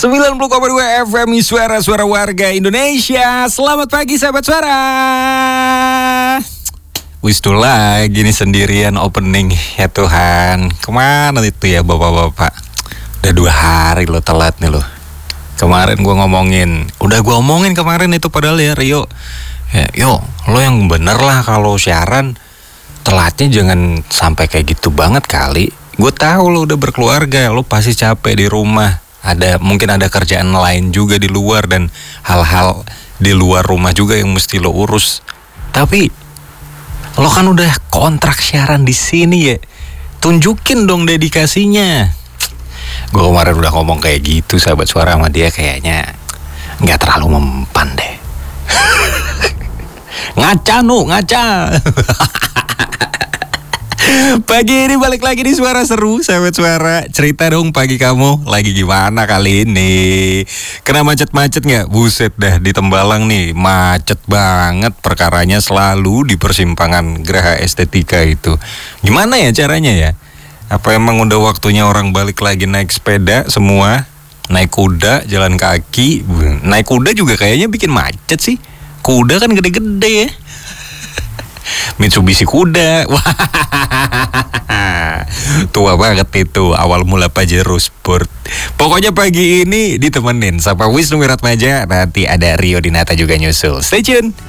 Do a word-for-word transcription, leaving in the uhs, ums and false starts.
sembilan puluh koma dua F M Suara-suara warga Indonesia. Selamat pagi sahabat suara. Wis tuh lagi nih sendirian opening. Ya Tuhan, kemana itu ya bapak-bapak? Udah dua hari lo telat nih lo. Kemarin gue ngomongin, udah gue omongin kemarin itu padahal ya Rio ya, yo lo yang bener lah kalau siaran telatnya jangan sampai kayak gitu banget kali. Gue tahu lo udah berkeluarga, lo pasti capek di rumah. Ada mungkin ada kerjaan lain juga di luar dan hal-hal di luar rumah juga yang mesti lo urus. Tapi lo kan udah kontrak siaran di sini ya, tunjukin dong dedikasinya. Gue kemarin udah ngomong kayak gitu sahabat suara sama dia, kayaknya nggak terlalu mempan deh. Ngaca nu ngaca. Pagi ini balik lagi di Suara Seru, sahabat suara. Cerita dong pagi kamu lagi gimana kali ini? Kena macet-macet nggak? Buset dah, di Tembalang nih macet banget. Perkaranya selalu di persimpangan Geraha Estetika itu. Gimana ya caranya ya? Apa emang udah waktunya orang balik lagi naik sepeda semua? Naik kuda, jalan kaki. Naik kuda juga kayaknya bikin macet sih. Kuda kan gede-gede ya. Mitsubishi kuda. Wah, tua banget itu. Awal mula Pajero Sport. Pokoknya pagi ini ditemenin sama Wisnu Wiratmaja. Nanti ada Rio Dinata juga nyusul. Stay tune.